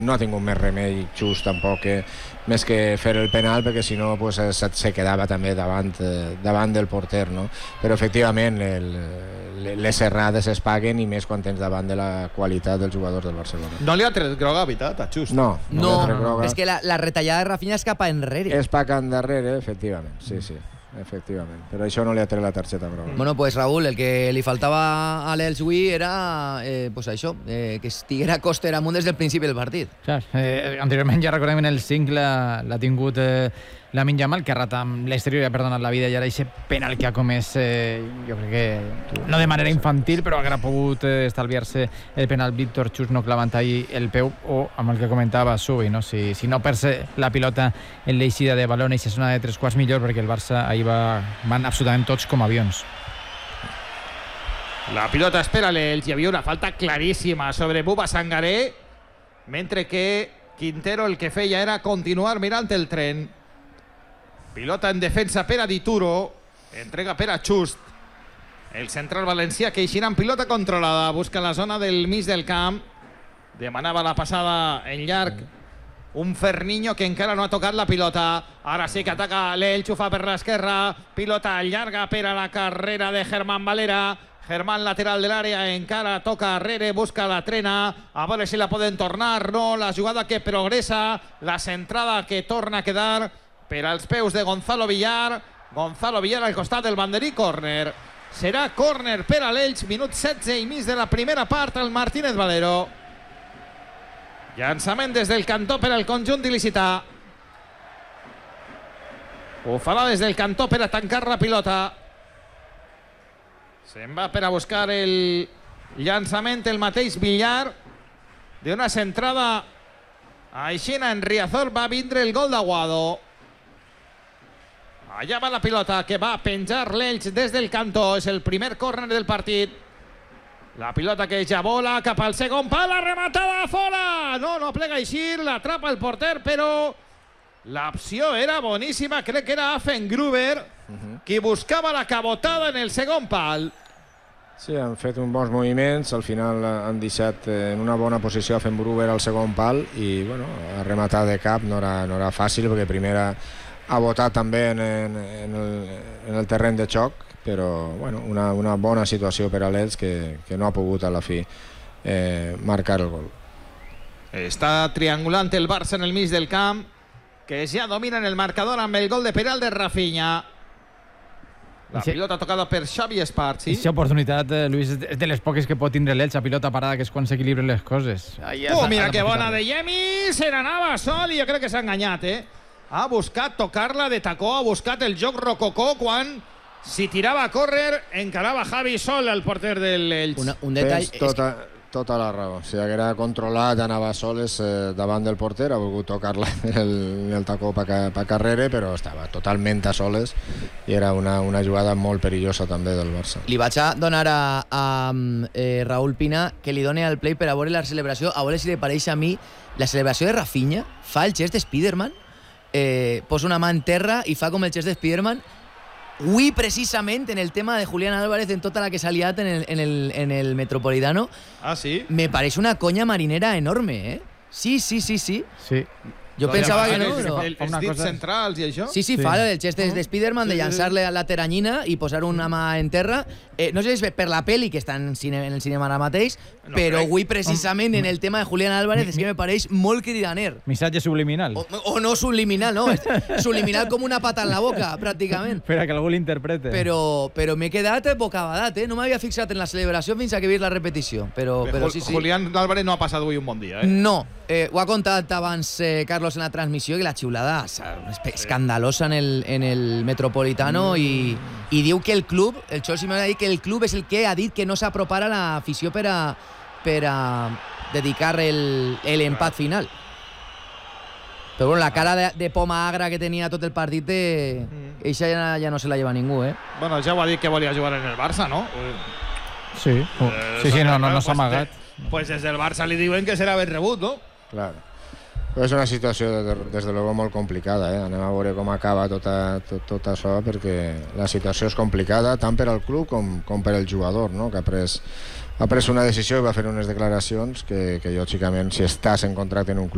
No ha tingut més remei just tampoc més que fer el penal, perquè si no pues, se quedava també davant del porter, no? Però efectivament les errades es paguen, i més quan tens davant de la qualitat dels jugadors del Barcelona. No li ha tret groga, veritat, a Just? No, és que la retallada de Rafinha és cap a enrere. És cap a enrere, efectivament, sí. Efectivament, però això no li ha tret la targeta groga. Bueno, pues Raúl, el que li faltava a l'Elx avui era pues això, que estiguera Coster amunt des del principi del partit. Clar, anteriorment ja recordem en el 5 l'ha tingut Lamine Yamal, que ha ratat amb l'exterior i ha perdonat la vida, i ara aquest penal que ha comès, jo crec que no de manera infantil, però hauria pogut estalviar-se el penal Víctor Chus no clavant ahí el peu, o amb el que comentava Subi, no? Si no perse la pilota en l'eixida de balón, i si és una de 3/4 millor, perquè el Barça ahir van absolutament tots com avions. La pilota espera l'Elx, hi havia una falta claríssima sobre Bouba Sangaré, mentre que Quintero el que feia era continuar mirant el tren. Pilota en defensa per a Dituro, entrega per a Just, el central valencià que eixirà en pilota controlada, busca la zona del mig del camp, demanava la passada en llarg un Ferniño que encara no ha tocat la pilota. Ara sí que ataca l'Elx, ho fa per l'esquerra, pilota llarga per a la carrera de Germán Valera. Germán, lateral de l'àrea, encara toca arrere, busca la trena, a veure si la poden tornar. No, la jugada que progressa, la centrada que torna a quedar per als peus de Gonzalo Villar. Gonzalo Villar al costat del banderí, córner. Serà córner per a l'Elx, minut 16 i mig de la primera part, al Martínez Valero. Llançament des del cantó per al conjunt il·licità. Ho farà des del cantó per a tancar la pilota. Se'n va per a buscar el llançament el mateix Villar. D'una centrada aixina en Riazor va vindre el gol d'Aguado. Allà va la pilota que va penjar l'Elx des del cantó. És el primer córner del partit. La pilota que ja vola cap al segon pal, la rematada fora! No plega així, l'atrapa el porter, però l'opció era boníssima. Crec que era Affengruber qui buscava la cabotada en el segon pal. Sí, han fet uns bons moviments, al final han deixat en una bona posició Affengruber al segon pal, i bueno, a rematar de cap no era fàcil, perquè primer ha botat també en el terreny de xoc, però bueno, una bona situació per a l'Elx que no ha pogut a la fi marcar el gol. Està triangulant el Barça en el mig del camp, que ja domina en el marcador amb el gol de penal de Rafinha. La pilota tocada per Xavi Espart, sí? Aquesta oportunitat, Lluís, és de les poques que pot tindre l'Elx, a pilota parada, que és quan s'equilibren les coses. Mira que bona de Yemi, se n'anava sol, i jo crec que s'ha enganyat, Ha buscat tocar-la de tacó, ha buscat el joc rococó, quan si tirava a córrer encarava Javi Sol, el porter de l'Elx. Un detall... Tota la raó. Si haguera controlat, anava soles davant del porter, ha volgut tocar-la en el tacó per carrere, però estava totalment a soles, i era una jugada molt perillosa també del Barça. Li vaig a donar a Raúl Pina que li doni al play per a veure la celebració, a veure si li pareix a mi la celebració de Rafinha. Fa el gest de Spiderman, posa una mà en terra i fa com el gest de Spiderman. Avui, precisament, en el tema de Julián Álvarez, en tota la que s'ha liat en el Metropolitano, sí? Me pareix una conya marinera enorme, Sí. Jo pensava que no. Els dits centrals i això? Sí, fa el gest de Spiderman, de llançar-le a la teranyina i posar una mà en terra. No sé si és per la pel·li, que està en el cinema ara mateix, però avui, precisament, en el tema de Julián Álvarez, és que me pareix molt cridaner. Missatge subliminal. O no subliminal, no. Subliminal com una pata en la boca, pràcticament. Per a que algú l'interprete. Però m'he quedat bocabadat, No m'havia fixat en la celebració fins que he vist la repetició. Però sí. Julián Álvarez no ha passat avui un bon dia, No. Ho ha contat abans Carlos en la transmissió, que la xiulada escandalosa en el Metropolitano, i diu que el club, el Chol Simeone ha dit que el club és el que ha dit que no s'apropara l'afició per a dedicar l'empat final. Però bueno, la cara de poma agra que tenia tot el partit, eixa ja no se la lleva ningú, Bueno, ja ho ha dit que volia jugar en el Barça, no? Sí, no s'ha amagat. Pues des del Barça li diuen que serà ben rebut, no? Clar. Però és una situació, des de luego, molt complicada, Anem a veure com acaba tot això, perquè la situació és complicada tant per al club com per al jugador, no? Que ha pres una decisió i va fer unes declaracions que lògicament, si estàs en contracte en un club,